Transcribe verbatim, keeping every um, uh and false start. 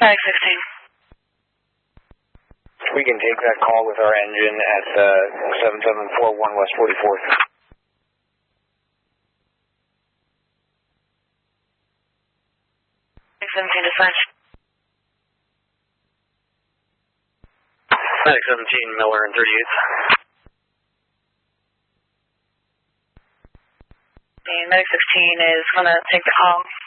Medic sixteen. We can take that call with our engine at uh, seven seven four one West forty-fourth. seventeen dispatch. Medic seventeen, Miller and thirty-eighth. And Medic sixteen is going to take the call.